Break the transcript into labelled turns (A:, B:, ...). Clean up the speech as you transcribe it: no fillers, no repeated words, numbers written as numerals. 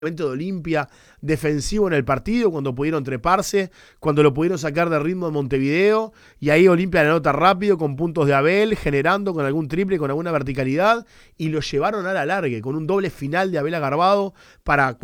A: momento de Olimpia defensivo en el partido, cuando pudieron treparse, cuando lo pudieron sacar de ritmo de Montevideo, y ahí Olimpia la anota rápido con puntos de Abel, generando con algún triple, con alguna verticalidad, y lo llevaron a la largue, con un doble final de Abel Agarbado para